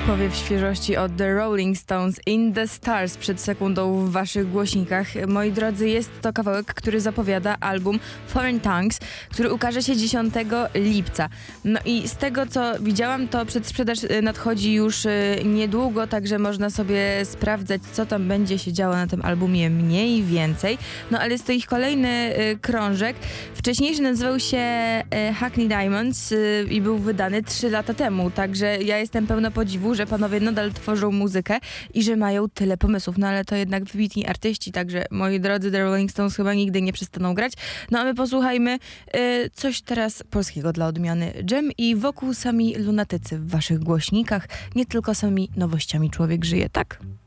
Powiew świeżości od The Rolling Stones, In the Stars, przed sekundą w waszych głośnikach. Moi drodzy, jest to kawałek, który zapowiada album Foreign Tongues, który ukaże się 10 lipca. No i z tego, co widziałam, to przedsprzedaż nadchodzi już niedługo, także można sobie sprawdzać, co tam będzie się działo na tym albumie mniej więcej. No ale jest to ich kolejny krążek. Wcześniejszy nazywał się Hackney Diamonds i był wydany 3 lata temu, także ja jestem pełna podziwu, że panowie nadal tworzą muzykę i że mają tyle pomysłów. No ale to jednak wybitni artyści, także moi drodzy, The Rolling Stones chyba nigdy nie przestaną grać. No a my posłuchajmy coś teraz polskiego dla odmiany. Dżem i wokół sami lunatycy w waszych głośnikach. Nie tylko samymi nowościami człowiek żyje, tak?